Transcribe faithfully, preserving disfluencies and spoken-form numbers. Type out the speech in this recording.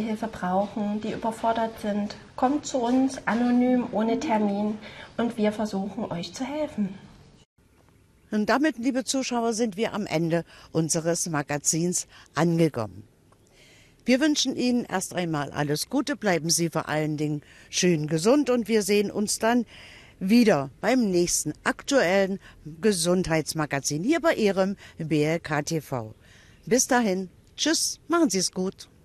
Hilfe brauchen, die überfordert sind, kommt zu uns anonym, ohne Termin und wir versuchen euch zu helfen. Und damit, liebe Zuschauer, sind wir am Ende unseres Magazins angekommen. Wir wünschen Ihnen erst einmal alles Gute, bleiben Sie vor allen Dingen schön gesund und wir sehen uns dann wieder beim nächsten aktuellen Gesundheitsmagazin hier bei Ihrem B L K T V. Bis dahin, tschüss, machen Sie es gut.